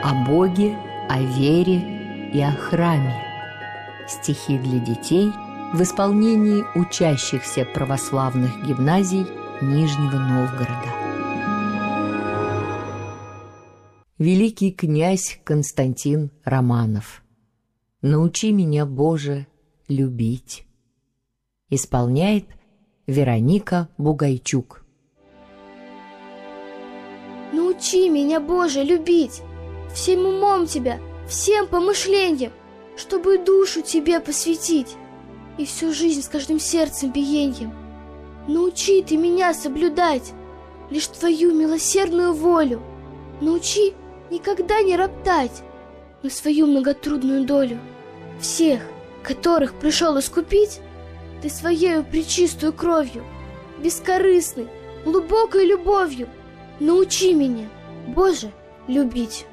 о Боге, о вере и о храме. Стихи для детей в исполнении учащихся православных гимназий Нижнего Новгорода. Великий князь Константин Романов. «Научи меня, Боже, любить». Исполняет Вероника Бугайчук. Научи меня, Боже, любить всем умом Тебя, всем помышлением, чтобы душу Тебе посвятить и всю жизнь с каждым сердцем биеньем. Научи Ты меня соблюдать лишь Твою милосердную волю. Научи никогда не роптать на свою многотрудную долю. Всех, которых пришел искупить, Ты своею пречистую кровью, бескорыстной, глубокой любовью научи меня, Боже, любить.